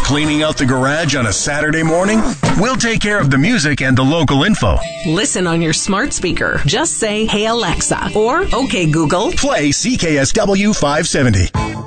Cleaning out the garage on a Saturday morning? We'll take care of the music and the local info. Listen on your smart speaker. Just say, "Hey Alexa," or "Okay Google, play CKSW 570."